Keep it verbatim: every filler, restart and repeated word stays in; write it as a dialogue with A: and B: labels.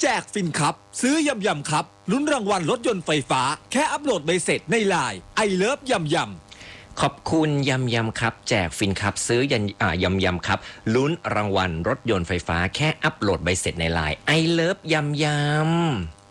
A: แจกฟินครับซื้อยำยำครับลุ้นรางวัลรถยนต์ไฟฟ้าแค่อัปโหลดใบเสร็จในไลน์ไอเลิฟยำยำ
B: ขอบคุณยำยำครับแจกฟินครับซื้อยันอ่ายำยำครับลุ้นรางวัลรถยนต์ไฟฟ้าแค่อัปโหลดใบเสร็จในไลน์ไอเลิฟยำยำ